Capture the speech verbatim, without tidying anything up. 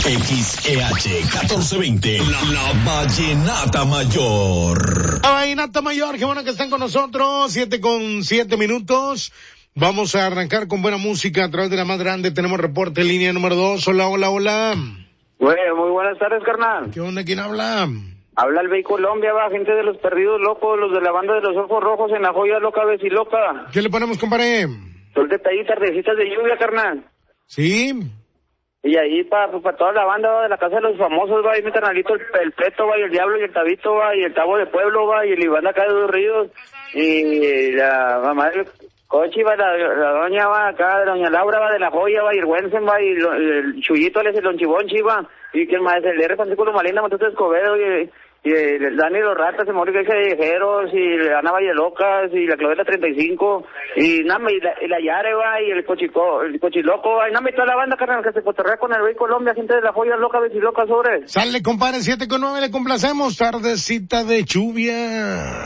X E H catorce veinte, la, la Vallenata Mayor. La Vallenata Mayor, qué bueno que están con nosotros, siete con siete minutos. Vamos a arrancar con buena música a través de la más grande. Tenemos reporte línea número dos. Hola, hola, hola. Bueno, muy buenas tardes, carnal. ¿Qué onda? ¿Quién habla? Habla el Bey Colombia, va, gente de los perdidos locos, los de la banda de los ojos rojos en la joya loca, veciloca. ¿Qué le ponemos, compadre? Son detalles, tardecitas de lluvia, carnal. Sí. Y ahí para pa toda la banda, va, de la casa de los famosos, va, y mi carnalito, el, el Preto, va, y el Diablo, y el Tabito, va, y el Tabo de Pueblo, va, y el Iván de acá de Dos Ríos, y la mamá del Cochi, va, la, la doña, va, acá, de doña Laura, va, de la joya, va, y el Wensen, va, y lo, el Chuyito, el el Lonchibonchi, va, y que el maestro, el R. Francisco Lomalinda, Matute Escobedo, y... y el Dani Los Ratas, se murió que Callejeros, y Ana Valle Locas, y la Claudela treinta y cinco, y nada, y la, y la Yare, va, y el Cochico, el Cochiloco, va, y nada, y toda la banda, carnal, que se cotorrea con el Rey Colombia, gente de la joya loca, veciloca, sobre. Sale, compadre, siete con nueve, le complacemos, tardecita de lluvia.